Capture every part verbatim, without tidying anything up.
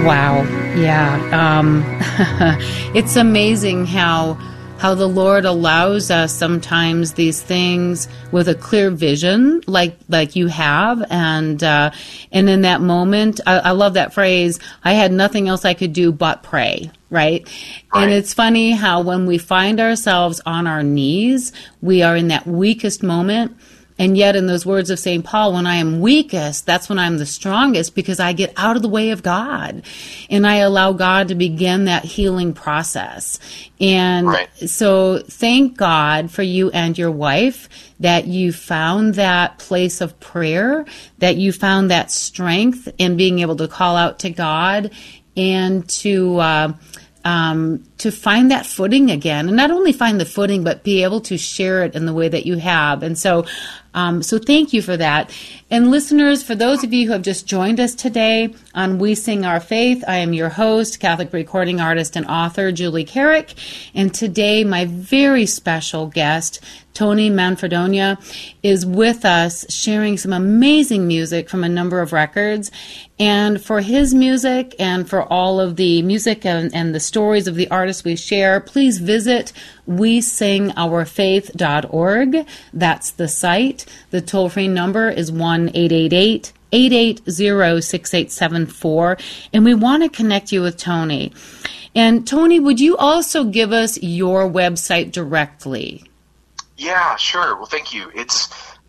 Wow. Yeah. Um, it's amazing how how the Lord allows us sometimes these things with a clear vision, like like you have, and uh, and in that moment, I, I love that phrase. I had nothing else I could do but pray. Right? Right. And it's funny how when we find ourselves on our knees, we are in that weakest moment. And yet in those words of Saint Paul, when I am weakest, that's when I'm the strongest, because I get out of the way of God and I allow God to begin that healing process. And Right. so thank God for you and your wife that you found that place of prayer, that you found that strength in being able to call out to God and to uh, um, to find that footing again, and not only find the footing, but be able to share it in the way that you have. And so, um, so thank you for that. And listeners, for those of you who have just joined us today on We Sing Our Faith, I am your host, Catholic recording artist and author Julie Carrick. And today, my very special guest, Tony Manfredonia, is with us sharing some amazing music from a number of records. And for his music and for all of the music and, and the stories of the artists we share, please visit we sing our faith dot org. That's the site. The toll-free number is one eight eight eight, eight eight zero, six eight seven four. And we want to connect you with Tony. And Tony, would you also give us your website directly? Yeah, sure. Well, thank you. It's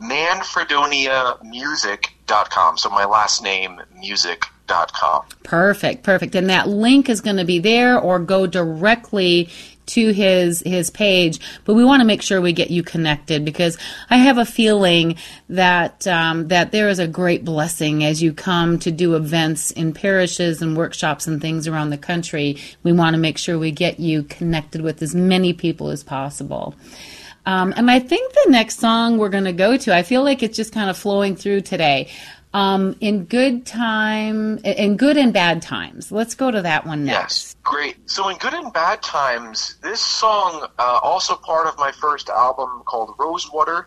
manfredonia music dot com. So my last name, music dot com. Perfect, perfect. And that link is going to be there, or go directly to his his page. But we want to make sure we get you connected, because I have a feeling that um, that there is a great blessing as you come to do events in parishes and workshops and things around the country. We want to make sure we get you connected with as many people as possible. Um, and I think the next song we're going to go to, I feel like it's just kind of flowing through today. Um, in good time, in good and bad times. Let's go to that one next. Yes, great. So in good and bad times, this song, uh, also part of my first album called Rosewater,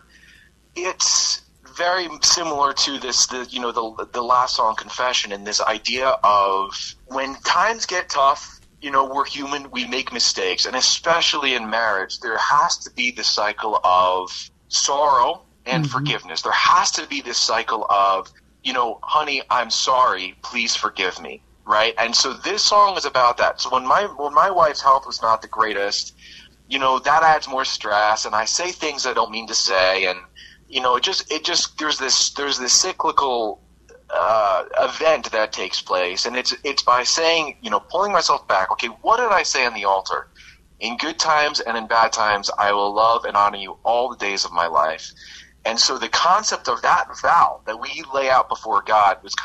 it's very similar to this, the you know, the the last song, Confession, and this idea of when times get tough, you know, we're human, we make mistakes, and especially in marriage, there has to be this cycle of sorrow and mm-hmm. forgiveness. There has to be this cycle of, you know, honey, I'm sorry, please forgive me, right? And so this song is about that. So when my when my wife's health was not the greatest, you know, that adds more stress, and I say things I don't mean to say, and you know, it just it just there's this there's this cyclical uh, event that takes place, and it's it's by saying, you know, pulling myself back. Okay, what did I say on the altar? In good times and in bad times, I will love and honor you all the days of my life. And so the concept of that vow that we lay out before God was